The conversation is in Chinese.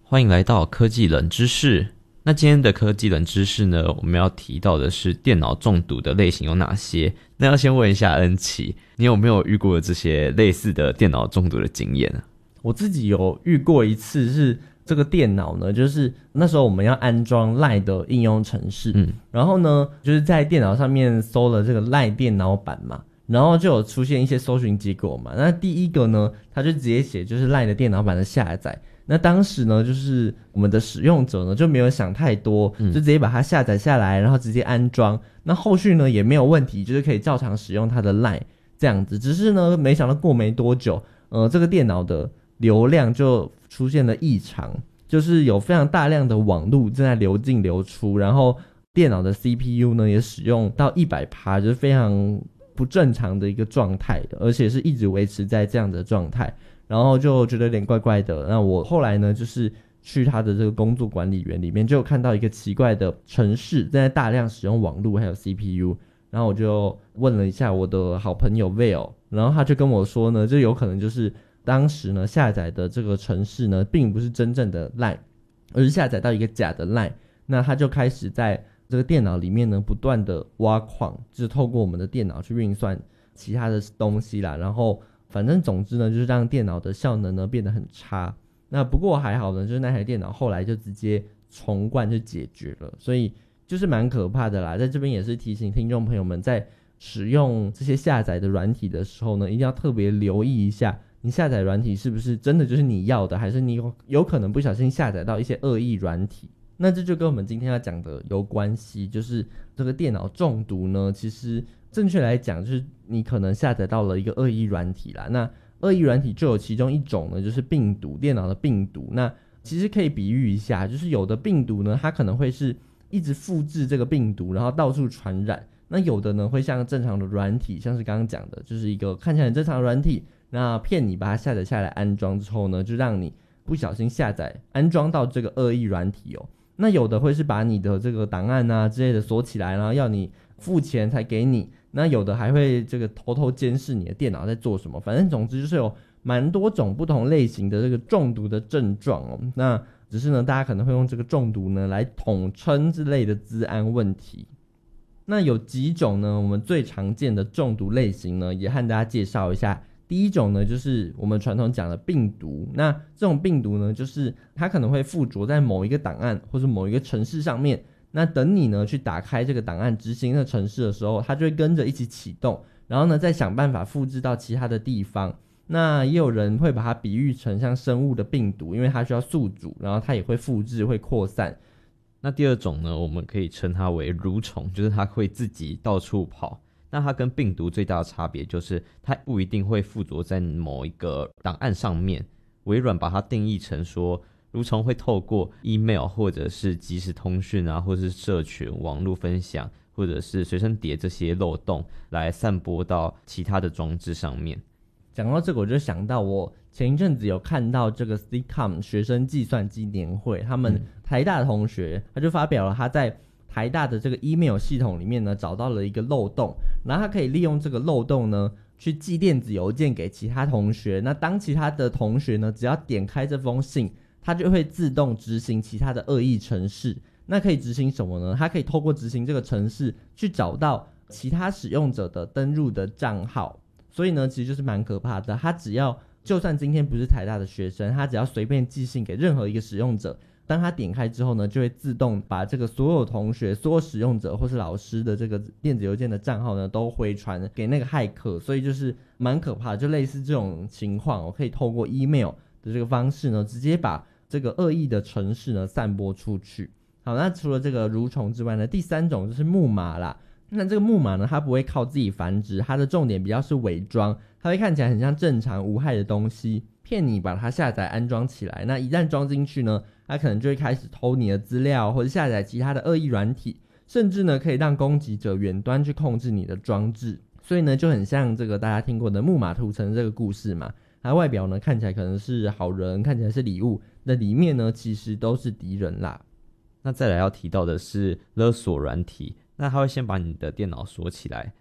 欢迎来到科技冷知识。那今天的科技冷知识呢，我们要提到的是电脑中毒的类型有哪些。那要先问一下恩琪，你有没有遇过这些类似的电脑中毒的经验？ 我自己有遇过一次，是这个电脑呢，就是那时候我们要安装 LINE 的应用程式，然后呢，就是在电脑上面搜了这个 LINE 电脑版嘛，然后就有出现一些搜寻结果嘛。那第一个呢，它就直接写就是 LINE 的电脑版的下载。那当时呢，就是我们的使用者呢就没有想太多，就直接把它下载下来，然后直接安装。那后续呢也没有问题，就是可以照常使用它的 LINE 这样子。只是呢，没想到过没多久，这个电脑的流量就出现了异常，就是有非常大量的网路正在流进流出，然后电脑的 CPU 呢也使用到 100%， 就是非常不正常的一个状态的，而且是一直维持在这样的状态。然后就觉得有点怪怪的。那我后来呢，就是去他的这个工作管理员里面，就有看到一个奇怪的程式正在大量使用网络还有 CPU。然后我就问了一下我的好朋友 Vale， 然后他就跟我说呢，这有可能就是当时呢下载的这个程式呢，并不是真正的 LINE， 而是下载到一个假的 LINE。那他就开始在这个电脑里面呢，不断的挖矿，就是透过我们的电脑去运算其他的东西啦，然后反正总之呢，就是让电脑的效能呢变得很差。那不过还好呢，就是那台电脑后来就直接重灌就解决了，所以就是蛮可怕的啦。在这边也是提醒听众朋友们，在使用这些下载的软体的时候呢，一定要特别留意一下，你下载软体是不是真的就是你要的，还是你有可能不小心下载到一些恶意软体。那这就跟我们今天要讲的有关系，就是这个电脑中毒呢，其实正确来讲就是你可能下载到了一个恶意软体啦。那恶意软体就有其中一种呢，就是病毒，电脑的病毒。那其实可以比喻一下，就是有的病毒呢，它可能会是一直复制这个病毒，然后到处传染。那有的呢，会像正常的软体，像是刚刚讲的，就是一个看起来很正常的软体，那骗你把它下载下来安装之后呢，就让你不小心下载安装到这个恶意软体哦。那有的会是把你的这个档案啊之类的锁起来，然后要你付钱才给你。那有的还会这个偷偷监视你的电脑在做什么。反正总之就是有蛮多种不同类型的这个中毒的症状哦。那只是呢，大家可能会用这个中毒呢来统称之类的资安问题。那有几种呢，我们最常见的中毒类型呢，也和大家介绍一下。第一种呢，就是我们传统讲的病毒。那这种病毒呢，就是它可能会附着在某一个档案或者某一个程式上面。那等你呢去打开这个档案执行的程式的时候，它就会跟着一起启动，然后呢再想办法复制到其他的地方。那也有人会把它比喻成像生物的病毒，因为它需要宿主，然后它也会复制会扩散。 那第二种呢，我们可以称它为蠕虫，就是它会自己到处跑。那它跟病毒最大的差别就是它不一定会附着在某一个档案上面。微软把它定义成说，蠕虫会透过 email 或者是即时通讯啊，或者是社群网络分享，或者是随身碟这些漏洞来散播到其他的装置上面。 讲到这个，我就想到我前一阵子有看到这个 CCOM 学生计算机年会，他们台大的同学他就发表了他在台大的这个 email 系统里面呢找到了一个漏洞，然后他可以利用这个漏洞呢去寄电子邮件给其他同学。那当其他的同学呢只要点开这封信，它就会自动执行其他的恶意程式。那可以执行什么呢？它可以透过执行这个程式去找到其他使用者的登入的账号。所以呢其实就是蛮可怕的，他只要就算今天不是台大的学生，他只要随便寄信给任何一个使用者，当他点开之后呢，就会自动把这个所有同学、所有使用者或是老师的这个电子邮件的账号呢，都回传给那个骇客。所以就是蛮可怕的，就类似这种情况，我可以透过 email 的这个方式呢，直接把这个恶意的程式呢散播出去。好，那除了这个蠕虫之外呢，第三种就是木马啦。那这个木马呢，它不会靠自己繁殖，它的重点比较是伪装，它会看起来很像正常无害的东西，骗你把它下载安装起来。那一旦装进去呢，它可能就会开始偷你的资料，或者下载其他的恶意软体，甚至呢可以让攻击者远端去控制你的装置。所以呢就很像这个大家听过的木马屠城这个故事嘛，它外表呢看起来可能是好人，看起来是礼物，那里面呢其实都是敌人啦。 那再来要提到的是勒索软体。那它会先把你的电脑锁起来，